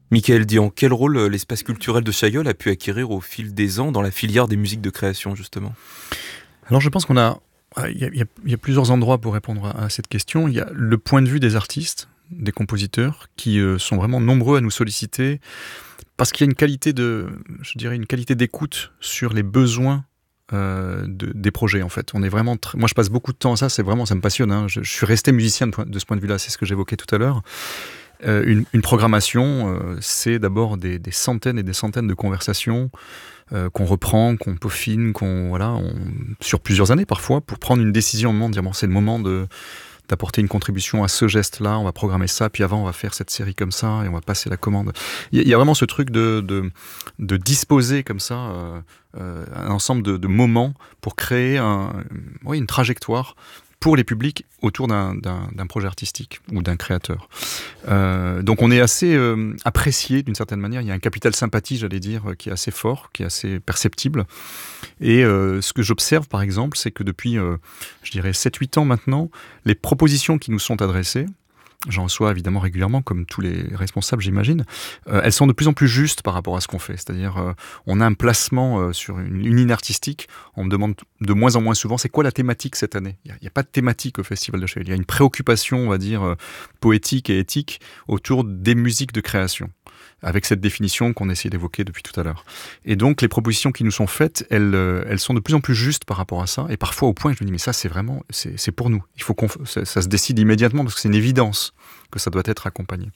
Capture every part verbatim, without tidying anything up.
Michael Dian, quel rôle euh, l'espace culturel de Chaillol a pu acquérir au fil des ans dans la filière des musiques de création, justement? Alors je pense qu'on a, il y a, il y a- il y a plusieurs endroits pour répondre à, à cette question. Il y a le point de vue des artistes, des compositeurs, qui euh, sont vraiment nombreux à nous solliciter parce qu'il y a une qualité de, je dirais, une qualité d'écoute sur les besoins euh, de- des projets en fait. On est vraiment, tr- moi je passe beaucoup de temps à ça. C'est vraiment, ça me passionne, hein. Je, je suis resté musicien de, point- de ce point de vue-là. C'est ce que j'évoquais tout à l'heure. Euh, une, une programmation, euh, c'est d'abord des, des centaines et des centaines de conversations euh, qu'on reprend, qu'on peaufine, qu'on voilà, on- sur plusieurs années parfois, pour prendre une décision au moment de dire bon, c'est le moment de d'apporter une contribution à ce geste-là, on va programmer ça, puis avant on va faire cette série comme ça et on va passer la commande. Il y, a- il y a vraiment ce truc de, de, de disposer comme ça euh, euh, un ensemble de, de moments pour créer un, oui, une trajectoire pour les publics autour d'un, d'un, d'un projet artistique ou d'un créateur. Euh, donc on est assez euh, apprécié d'une certaine manière. Il y a un capital sympathie, j'allais dire, qui est assez fort, qui est assez perceptible. Et euh, ce que j'observe, par exemple, c'est que depuis, euh, je dirais, sept huit ans maintenant, les propositions qui nous sont adressées, j'en reçois évidemment régulièrement, comme tous les responsables, j'imagine, euh, elles sont de plus en plus justes par rapport à ce qu'on fait. C'est-à-dire, euh, on a un placement euh, sur une, une ligne artistique, on me demande de moins en moins souvent, c'est quoi la thématique cette année? Il n'y a, a pas de thématique au Festival de Chaillol. Il y a une préoccupation, on va dire, euh, poétique et éthique autour des musiques de création, avec cette définition qu'on essaie d'évoquer depuis tout à l'heure. Et donc, les propositions qui nous sont faites, elles, euh, elles sont de plus en plus justes par rapport à ça, et parfois au point que je me dis, mais ça, c'est vraiment, c'est, c'est pour nous. Il faut qu'on, f- ça, ça se décide immédiatement, parce que c'est une évidence que ça doit être accompagné.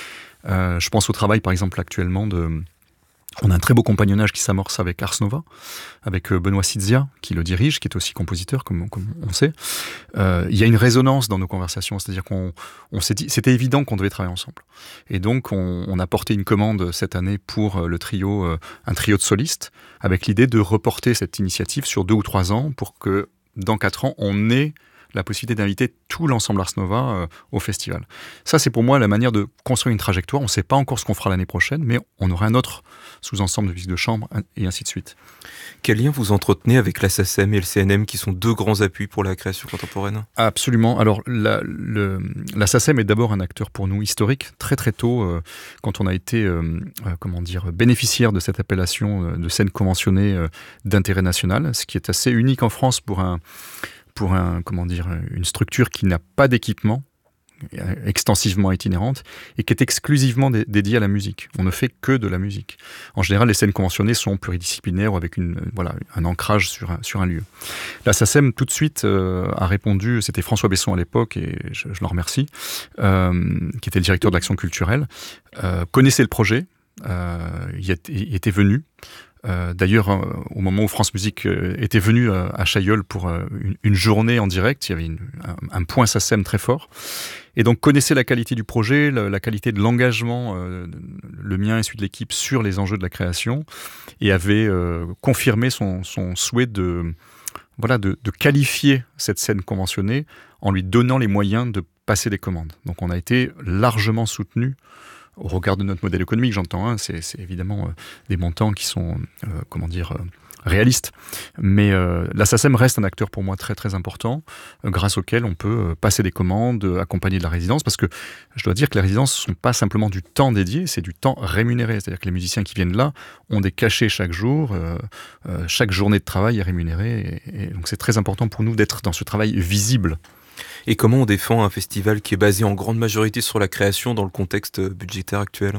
Euh, je pense au travail, par exemple, actuellement de... On a un très beau compagnonnage qui s'amorce avec Ars Nova, avec euh, Benoît Sitzia, qui le dirige, qui est aussi compositeur, comme, comme on sait. Euh, il y a une résonance dans nos conversations, c'est-à-dire qu'on on s'est dit, c'était évident qu'on devait travailler ensemble. Et donc, on, on a porté une commande cette année pour euh, le trio, euh, un trio de solistes, avec l'idée de reporter cette initiative sur deux ou trois ans pour que, dans quatre ans, on ait la possibilité d'inviter tout l'ensemble Ars Nova euh, au festival. Ça, c'est pour moi la manière de construire une trajectoire. On ne sait pas encore ce qu'on fera l'année prochaine, mais on aura un autre sous-ensemble de musique de chambre, et ainsi de suite. Quel lien vous entretenez avec la S A C E M et le C N M, qui sont deux grands appuis pour la création contemporaine? Absolument. Alors, la, le, la S A C E M est d'abord un acteur pour nous historique. Très très tôt, euh, quand on a été euh, euh, comment dire, bénéficiaire de cette appellation euh, de scène conventionnée euh, d'intérêt national, ce qui est assez unique en France pour, un, pour un, comment dire, une structure qui n'a pas d'équipement, extensivement itinérante, et qui est exclusivement dé- dédiée à la musique. On ne fait que de la musique. En général, les scènes conventionnées sont pluridisciplinaires ou avec une, voilà, un ancrage sur un, sur un lieu. La S A C E M, tout de suite, euh, a répondu, c'était François Besson à l'époque, et je, je l'en remercie, euh, qui était le directeur de l'action culturelle, euh, connaissait le projet, euh, il, était, il était venu. Euh, D'ailleurs, euh, au moment où France Musique euh, était venue euh, à Chaillol pour euh, une, une journée en direct, il y avait une, un, un point S A C E M très fort. Et donc, connaissait la qualité du projet, la, la qualité de l'engagement, euh, le mien et celui de l'équipe, sur les enjeux de la création, et avait euh, confirmé son, son souhait de, voilà, de, de qualifier cette scène conventionnée en lui donnant les moyens de passer des commandes. Donc, on a été largement soutenu au regard de notre modèle économique, j'entends, hein, c'est, c'est évidemment euh, des montants qui sont, euh, comment dire, euh, réalistes. Mais euh, la S A C E M reste un acteur pour moi très très important, euh, grâce auquel on peut euh, passer des commandes, euh, accompagner de la résidence, parce que je dois dire que les résidences ne sont pas simplement du temps dédié, c'est du temps rémunéré. C'est-à-dire que les musiciens qui viennent là ont des cachets chaque jour, euh, euh, chaque journée de travail est rémunérée, et, et donc c'est très important pour nous d'être dans ce travail visible. Et comment on défend un festival qui est basé en grande majorité sur la création dans le contexte budgétaire actuel?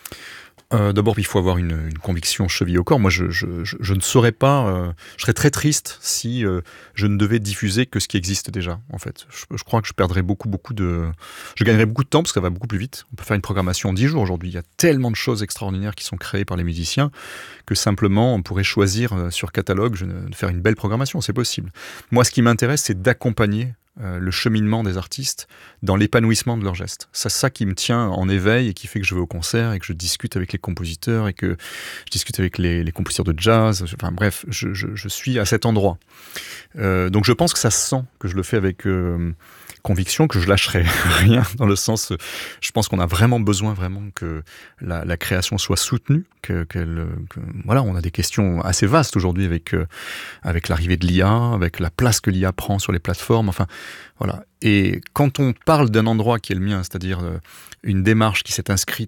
Euh, d'abord, il faut avoir une, une conviction cheville au corps. Moi, je, je, je, je ne saurais pas... Euh, je serais très triste si euh, je ne devais diffuser que ce qui existe déjà, en fait. Je, je crois que je perdrais beaucoup, beaucoup de... Je gagnerais beaucoup de temps, parce que ça va beaucoup plus vite. On peut faire une programmation en dix jours aujourd'hui. Il y a tellement de choses extraordinaires qui sont créées par les musiciens que simplement, on pourrait choisir euh, sur catalogue je, de faire une belle programmation. C'est possible. Moi, ce qui m'intéresse, c'est d'accompagner Euh, le cheminement des artistes dans l'épanouissement de leurs gestes. C'est ça qui me tient en éveil et qui fait que je vais au concert et que je discute avec les compositeurs et que je discute avec les, les compositeurs de jazz. Enfin bref, je, je, je suis à cet endroit. Euh, donc je pense que ça se sent que je le fais avec euh, conviction, que je lâcherai rien, dans le sens, je pense qu'on a vraiment besoin vraiment que la, la création soit soutenue, que, qu'elle, que, voilà, on a des questions assez vastes aujourd'hui avec, euh, avec l'arrivée de l'I A, avec la place que l'I A prend sur les plateformes, enfin, voilà. Et quand on parle d'un endroit qui est le mien, c'est-à-dire euh, une démarche qui s'est inscrite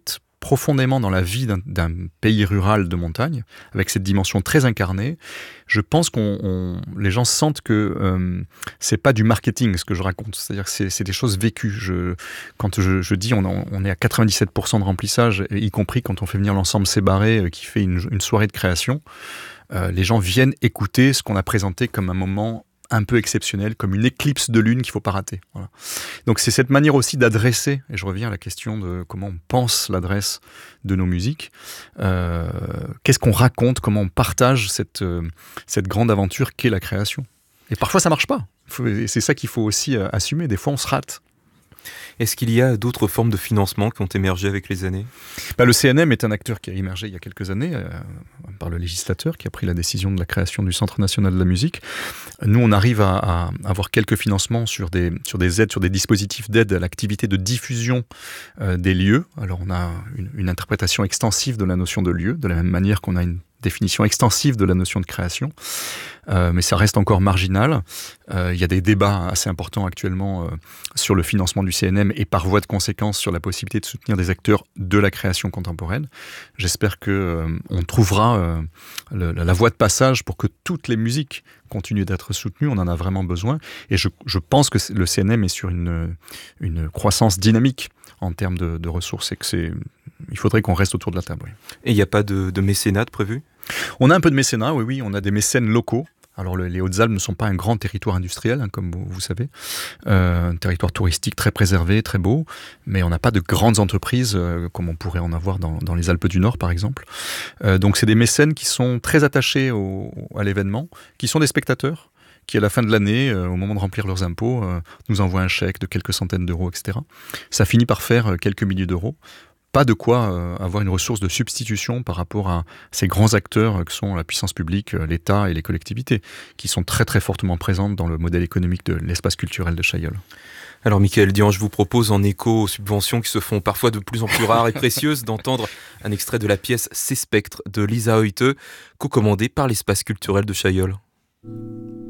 profondément dans la vie d'un, d'un pays rural de montagne, avec cette dimension très incarnée. Je pense qu'on, on, les gens sentent que euh, c'est pas du marketing ce que je raconte, c'est-à-dire que c'est, c'est des choses vécues. Je, quand je, je dis on, on est à quatre-vingt-dix-sept pour cent de remplissage, y compris quand on fait venir l'ensemble Sébarré euh, qui fait une, une soirée de création, euh, les gens viennent écouter ce qu'on a présenté comme un moment un peu exceptionnel, comme une éclipse de lune qu'il ne faut pas rater. Voilà. Donc c'est cette manière aussi d'adresser, et je reviens à la question de comment on pense l'adresse de nos musiques, euh, qu'est-ce qu'on raconte, comment on partage cette, euh, cette grande aventure qu'est la création. Et parfois ça ne marche pas, et c'est ça qu'il faut aussi euh, assumer, des fois on se rate. Est-ce qu'il y a d'autres formes de financement qui ont émergé avec les années ? Bah, le C N M est un acteur qui a émergé il y a quelques années euh, par le législateur qui a pris la décision de la création du Centre national de la musique. Nous, on arrive à, à avoir quelques financements sur des, sur des aides, sur des dispositifs d'aide à l'activité de diffusion euh, des lieux. Alors, on a une, une interprétation extensive de la notion de lieu, de la même manière qu'on a une définition extensive de la notion de création, euh, mais ça reste encore marginal. Euh, il y a des débats assez importants actuellement euh, sur le financement du C N M et par voie de conséquence sur la possibilité de soutenir des acteurs de la création contemporaine. J'espère qu'on euh, trouvera euh, le, la voie de passage pour que toutes les musiques continuent d'être soutenues. On en a vraiment besoin et je, je pense que le C N M est sur une, une croissance dynamique en termes de, de ressources et que c'est, il faudrait qu'on reste autour de la table. Oui. Et il n'y a pas de, de mécénat prévu ? On a un peu de mécénat, oui, oui. On a des mécènes locaux. Alors le, les Hautes-Alpes ne sont pas un grand territoire industriel, hein, comme vous, vous savez. Euh, un territoire touristique très préservé, très beau. Mais on n'a pas de grandes entreprises euh, comme on pourrait en avoir dans, dans les Alpes du Nord, par exemple. Euh, donc c'est des mécènes qui sont très attachés au, à l'événement, qui sont des spectateurs, qui à la fin de l'année, euh, au moment de remplir leurs impôts, euh, nous envoient un chèque de quelques centaines d'euros, et cetera. Ça finit par faire quelques milliers d'euros. Pas de quoi euh, avoir une ressource de substitution par rapport à ces grands acteurs euh, que sont la puissance publique, euh, l'État et les collectivités, qui sont très très fortement présentes dans le modèle économique de l'espace culturel de Chailleul. Alors Michael Dian, je vous propose en écho aux subventions qui se font parfois de plus en plus rares et précieuses d'entendre un extrait de la pièce Ces Spectres de Lisa Hoyte, co-commandée par l'espace culturel de Chailleul.